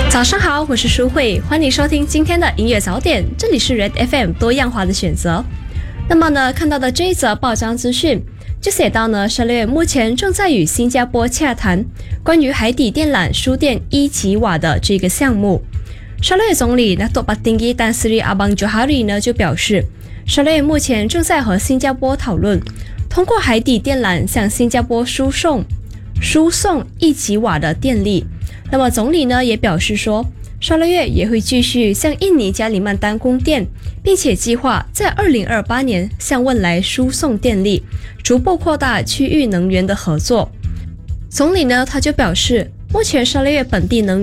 早上好，我是舒慧，欢迎收听今天的音乐早点，这里是 Red FM 多样化的选择。那么呢，看到的这一则报章资讯就写到呢，12月目前正在与新加坡洽谈关于海底电缆输电1吉瓦的这个项目。12月总理Datuk Patinggi Tan Sri Abang Johari 呢就表示，12月目前正在和新加坡讨论通过海底电缆向新加坡输送1吉瓦的电力。那么总理呢也表示说，12月也会继续向印尼加里曼丹供电，并且计划在2028年向汶莱输送电力，逐步扩大区域能源的合作。总理呢他就表示，目前12月本地能源